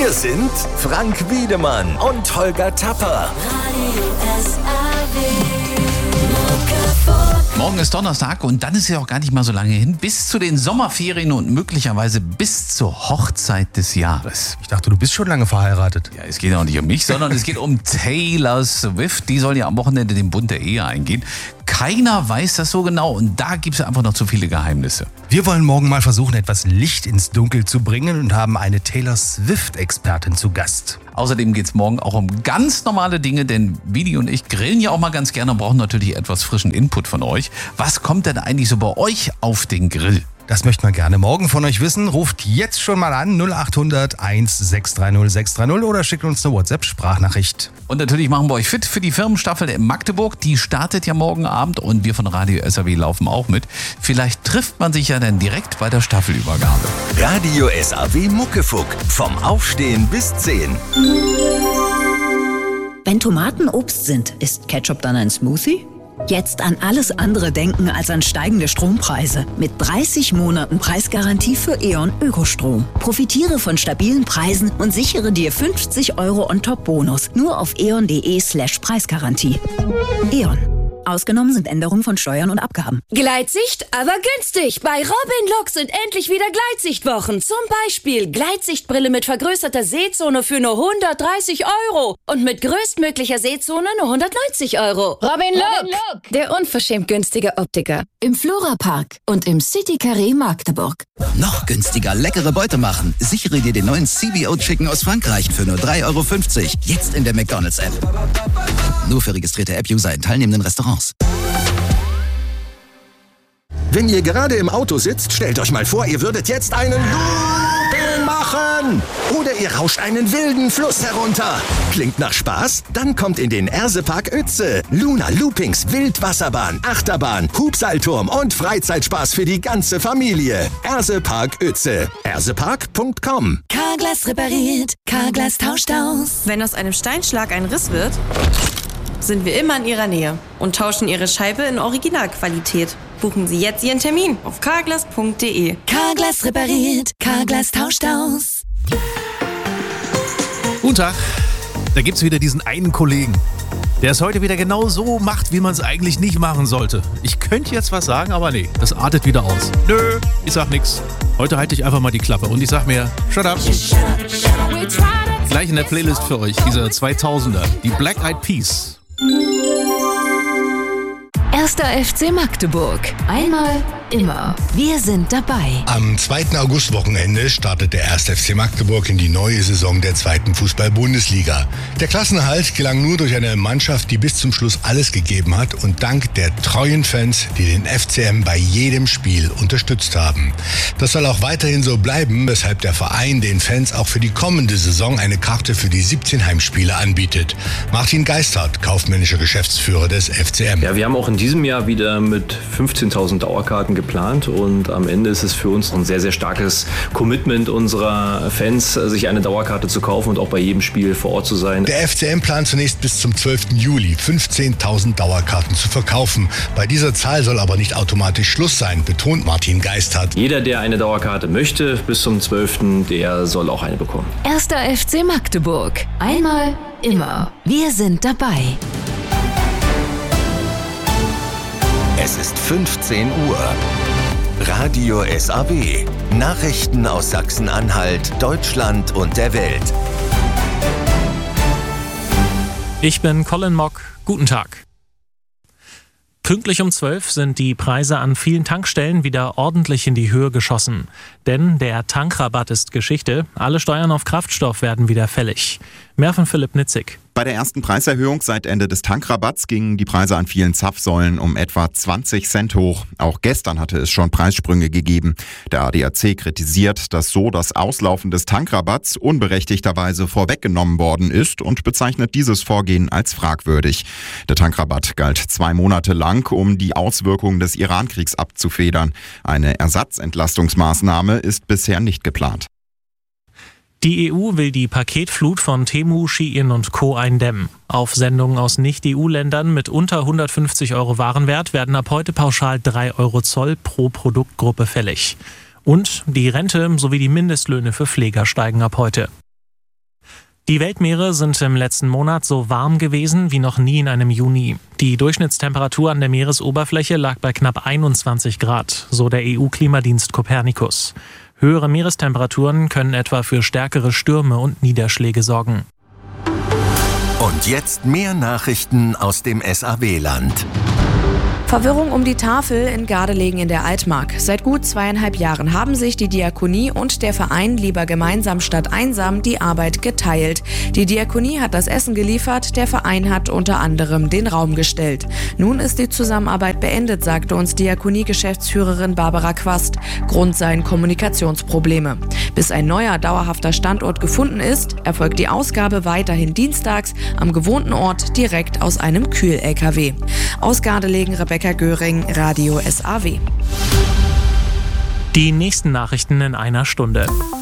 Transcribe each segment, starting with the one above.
Hier sind Frank Wiedemann und Holger Tapper. Morgen ist Donnerstag und dann ist ja auch gar nicht mal so lange hin, bis zu den Sommerferien und möglicherweise bis zur Hochzeit des Jahres. Ich dachte, du bist schon lange verheiratet. Ja, es geht auch nicht um mich, sondern es geht um Taylor Swift. Die soll ja am Wochenende den Bund der Ehe eingehen. Keiner weiß das so genau und da gibt es einfach noch zu viele Geheimnisse. Wir wollen morgen mal versuchen, etwas Licht ins Dunkel zu bringen und haben eine Taylor Swift-Expertin zu Gast. Außerdem geht es morgen auch um ganz normale Dinge, denn Vidi und ich grillen ja auch mal ganz gerne und brauchen natürlich etwas frischen Input von euch. Was kommt denn eigentlich so bei euch auf den Grill? Das möchten wir gerne morgen von euch wissen. Ruft jetzt schon mal an 0800 1630 630 oder schickt uns eine WhatsApp-Sprachnachricht. Und natürlich machen wir euch fit für die Firmenstaffel in Magdeburg. Die startet ja morgen Abend und wir von Radio SAW laufen auch mit. Vielleicht trifft man sich ja dann direkt bei der Staffelübergabe. Radio SAW Muckefuck. Vom Aufstehen bis 10. Wenn Tomaten Obst sind, ist Ketchup dann ein Smoothie? Jetzt an alles andere denken als an steigende Strompreise. Mit 30 Monaten Preisgarantie für E.ON Ökostrom. Profitiere von stabilen Preisen und sichere dir 50 € on-top-Bonus. Nur auf eon.de/Preisgarantie. E.ON. Ausgenommen sind Änderungen von Steuern und Abgaben. Gleitsicht, aber günstig. Bei Robin Look sind endlich wieder Gleitsichtwochen. Zum Beispiel Gleitsichtbrille mit vergrößerter Sehzone für nur 130 € und mit größtmöglicher Sehzone nur 190 €. Robin Look, der unverschämt günstige Optiker. Im Florapark und im City Carré Magdeburg. Noch günstiger leckere Beute machen. Sichere dir den neuen CBO Chicken aus Frankreich für nur 3,50 €. Jetzt in der McDonald's-App. Nur für registrierte App-User in teilnehmenden Restaurants. Wenn ihr gerade im Auto sitzt, stellt euch mal vor, ihr würdet jetzt einen Looping machen. Oder ihr rauscht einen wilden Fluss herunter. Klingt nach Spaß? Dann kommt in den Ersepark Uetze. Luna Loopings, Wildwasserbahn, Achterbahn, Hubseilturm und Freizeitspaß für die ganze Familie. Ersepark Uetze. ersepark.com. Carglass repariert, Carglass tauscht aus. Wenn aus einem Steinschlag ein Riss wird, sind wir immer in Ihrer Nähe und tauschen Ihre Scheibe in Originalqualität. Buchen Sie jetzt Ihren Termin auf carglass.de. Carglass repariert, Carglass tauscht aus. Guten Tag, da gibt's wieder diesen einen Kollegen, der es heute wieder genau so macht, wie man es eigentlich nicht machen sollte. Ich könnte jetzt was sagen, aber nee, das artet wieder aus. Nö, ich sag nix. Heute halte ich einfach mal die Klappe und ich sag mir, shut up. Gleich in der Playlist für euch, dieser 2000er, die Black Eyed Peas. 1. FC Magdeburg. Einmal, immer. Wir sind dabei. Am 2. August-Wochenende startet der 1. FC Magdeburg in die neue Saison der 2. Fußball-Bundesliga. Der Klassenerhalt gelang nur durch eine Mannschaft, die bis zum Schluss alles gegeben hat und dank der treuen Fans, die den FCM bei jedem Spiel unterstützt haben. Das soll auch weiterhin so bleiben, weshalb der Verein den Fans auch für die kommende Saison eine Karte für die 17 Heimspiele anbietet. Martin Geisthardt, kaufmännischer Geschäftsführer des FCM. Ja, wir haben auch in diesem Jahr wieder mit 15.000 Dauerkarten geplant und am Ende ist es für uns ein sehr, sehr starkes Commitment unserer Fans, sich eine Dauerkarte zu kaufen und auch bei jedem Spiel vor Ort zu sein. Der FCM plant zunächst bis zum 12. Juli 15.000 Dauerkarten zu verkaufen. Bei dieser Zahl soll aber nicht automatisch Schluss sein, betont Martin Geisthardt. Jeder, der eine Dauerkarte möchte, bis zum 12., der soll auch eine bekommen. 1. FC Magdeburg. Einmal, immer. Wir sind dabei. Es ist 15 Uhr. Radio SAW. Nachrichten aus Sachsen-Anhalt, Deutschland und der Welt. Ich bin Colin Mock. Guten Tag. Pünktlich um 12 sind die Preise an vielen Tankstellen wieder ordentlich in die Höhe geschossen. Denn der Tankrabatt ist Geschichte. Alle Steuern auf Kraftstoff werden wieder fällig. Mehr von Philipp Nitzig. Bei der ersten Preiserhöhung seit Ende des Tankrabatts gingen die Preise an vielen Zapfsäulen um etwa 20 Cent hoch. Auch gestern hatte es schon Preissprünge gegeben. Der ADAC kritisiert, dass so das Auslaufen des Tankrabatts unberechtigterweise vorweggenommen worden ist und bezeichnet dieses Vorgehen als fragwürdig. Der Tankrabatt galt 2 Monate lang, um die Auswirkungen des Irankriegs abzufedern. Eine Ersatzentlastungsmaßnahme ist bisher nicht geplant. Die EU will die Paketflut von Temu, Shein und Co. eindämmen. Auf Sendungen aus Nicht-EU-Ländern mit unter 150 € Warenwert werden ab heute pauschal 3 € Zoll pro Produktgruppe fällig. Und die Rente sowie die Mindestlöhne für Pfleger steigen ab heute. Die Weltmeere sind im letzten Monat so warm gewesen wie noch nie in einem Juni. Die Durchschnittstemperatur an der Meeresoberfläche lag bei knapp 21 Grad, so der EU-Klimadienst Copernicus. Höhere Meerestemperaturen können etwa für stärkere Stürme und Niederschläge sorgen. Und jetzt mehr Nachrichten aus dem SAW-Land. Verwirrung um die Tafel in Gardelegen in der Altmark. Seit gut 2,5 Jahren haben sich die Diakonie und der Verein Lieber Gemeinsam statt Einsam die Arbeit geteilt. Die Diakonie hat das Essen geliefert, der Verein hat unter anderem den Raum gestellt. Nun ist die Zusammenarbeit beendet, sagte uns Diakonie-Geschäftsführerin Barbara Quast. Grund seien Kommunikationsprobleme. Bis ein neuer dauerhafter Standort gefunden ist, erfolgt die Ausgabe weiterhin dienstags am gewohnten Ort direkt aus einem Kühl-LKW. Aus Gardelegen Rebecca Göring, Radio SAW. Die nächsten Nachrichten in einer Stunde.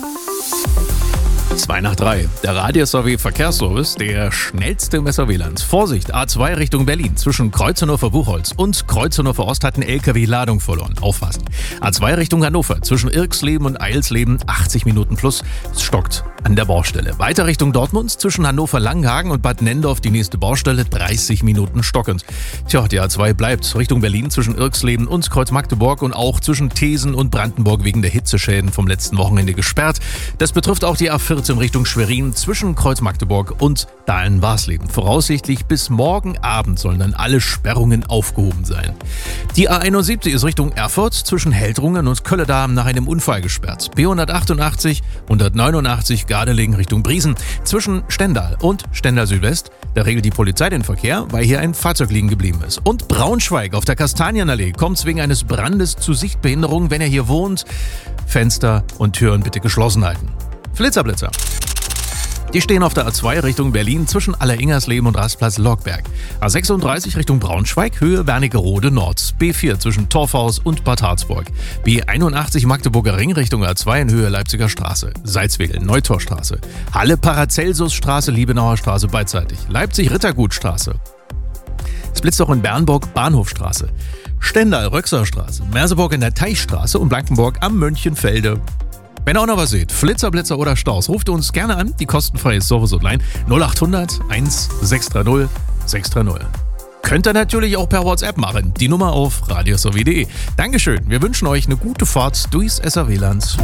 2 nach 3. Der Radio SAW Verkehrsservice, der schnellste im SAW-Land. Vorsicht, A2 Richtung Berlin. Zwischen Kreuzenhofer-Buchholz und Kreuzenhofer-Ost hat ein LKW Ladung verloren. Aufpassen. A2 Richtung Hannover. Zwischen Irksleben und Eilsleben 80 Minuten plus. Es stockt an der Baustelle. Weiter Richtung Dortmund. Zwischen Hannover-Langenhagen und Bad Nendorf die nächste Baustelle. 30 Minuten stockend. Tja, die A2 bleibt Richtung Berlin zwischen Irksleben und Kreuz-Magdeburg und auch zwischen Thesen und Brandenburg wegen der Hitzeschäden vom letzten Wochenende gesperrt. Das betrifft auch die A14 in Richtung Schwerin zwischen Kreuz-Magdeburg und Dahlen-Warsleben. Voraussichtlich bis morgen Abend sollen dann alle Sperrungen aufgehoben sein. Die A71 ist Richtung Erfurt zwischen Heldrungen und Kölledam nach einem Unfall gesperrt. B188, 189 Gardelegen Richtung Briesen zwischen Stendal und Stendal Südwest. Da regelt die Polizei den Verkehr, weil hier ein Fahrzeug liegen geblieben ist. Und Braunschweig auf der Kastanienallee kommt es wegen eines Brandes zu Sichtbehinderungen, wenn ihr hier wohnt. Fenster und Türen bitte geschlossen halten. Blitzerblitzer. Die stehen auf der A2 Richtung Berlin zwischen Alleringersleben und Rastplatz Lockberg. A36 Richtung Braunschweig, Höhe Wernigerode Nord. B4 zwischen Torfhaus und Bad Harzburg. B81 Magdeburger Ring Richtung A2 in Höhe Leipziger Straße. Salzwedel, Neutorstraße. Halle Paracelsusstraße, Liebenauer Straße beidseitig. Leipzig-Rittergutstraße. Es blitzt auch in Bernburg, Bahnhofstraße. Stendal, Röxerstraße. Merseburg in der Teichstraße und Blankenburg am Mönchenfelde. Wenn ihr auch noch was seht, Flitzer, Blitzer oder Staus, ruft uns gerne an. Die kostenfreie Service-Hotline 0800 1630 630. Könnt ihr natürlich auch per WhatsApp machen. Die Nummer auf radiosaw.de. Dankeschön. Wir wünschen euch eine gute Fahrt durchs SAW-Land.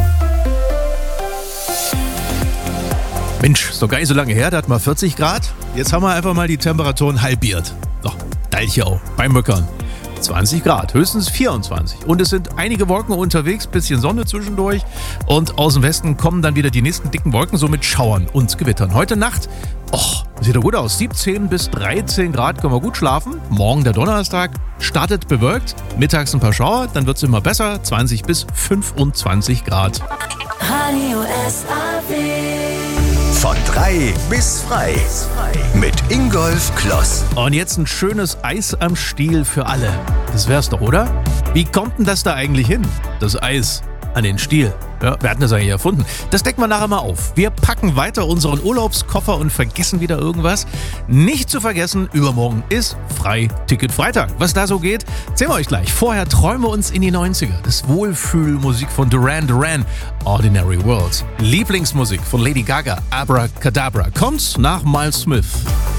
Mensch, ist doch gar nicht so lange her, da hatten wir 40 Grad. Jetzt haben wir einfach mal die Temperaturen halbiert. Doch, Deichau, beim Möckern. 20 Grad, höchstens 24. Und es sind einige Wolken unterwegs, bisschen Sonne zwischendurch. Und aus dem Westen kommen dann wieder die nächsten dicken Wolken, so mit Schauern und Gewittern. Heute Nacht, sieht doch gut aus. 17 bis 13 Grad können wir gut schlafen. Morgen der Donnerstag startet bewölkt. Mittags ein paar Schauer, dann wird es immer besser. 20 bis 25 Grad. Radio SAW. Von 3 bis frei. Mit Ingolf Kloss. Und jetzt ein schönes Eis am Stiel für alle. Das wär's doch, oder? Wie kommt denn das da eigentlich hin? Das Eis an den Stiel. Ja, wer hat das eigentlich erfunden? Das decken wir nachher mal auf. Wir packen weiter unseren Urlaubskoffer und vergessen wieder irgendwas. Nicht zu vergessen, übermorgen ist Freiticket-Freitag. Was da so geht, erzählen wir euch gleich. Vorher träumen wir uns in die 90er. Das Wohlfühlmusik von Duran Duran, Ordinary World. Lieblingsmusik von Lady Gaga, Abracadabra. Kommt nach Miles Smith.